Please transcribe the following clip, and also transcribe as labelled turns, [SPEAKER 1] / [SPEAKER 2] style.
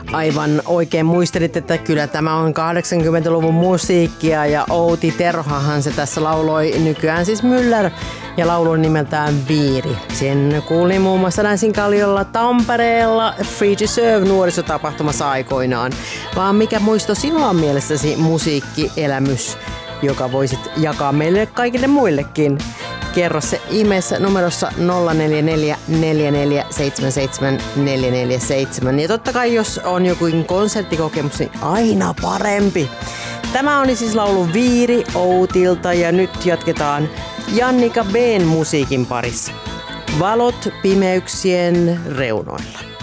[SPEAKER 1] Aivan oikein muistelit, että kyllä tämä on 80-luvun musiikkia ja Outi Terhohan se tässä lauloi, nykyään siis Müller, ja laulun nimeltään Viiri. Sen kuulin muun muassa Länsinkalliolla Tampereella Free to Serve -nuorisotapahtumassa aikoinaan. Vaan mikä muisto sinulla on mielessäsi musiikkielämys, joka voisit jakaa meille kaikille muillekin? Kerro se ihmeessä numerossa 044 4477 447. Ja totta kai jos on jokin konserttikokemus, niin aina parempi. Tämä on siis laulu Viiri Outilta ja nyt jatketaan Jannika B:n musiikin parissa. Valot pimeyksien reunoilla.